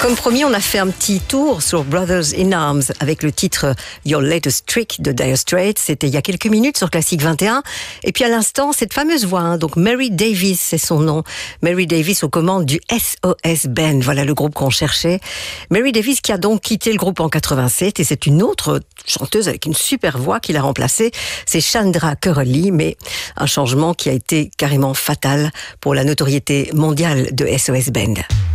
Comme promis, on a fait un petit tour sur Brothers in Arms avec le titre Your Latest Trick de Dire Straits. C'était il y a quelques minutes sur Classique 21. Et puis à l'instant, cette fameuse voix, donc Mary Davis, c'est son nom. Mary Davis aux commandes du SOS Band. Voilà le groupe qu'on cherchait. Mary Davis qui a donc quitté le groupe en 87 et c'est une autre chanteuse avec une super voix qui l'a remplacée. C'est Chandra Curley, mais un changement qui a été carrément fatal pour la notoriété mondiale de SOS Band.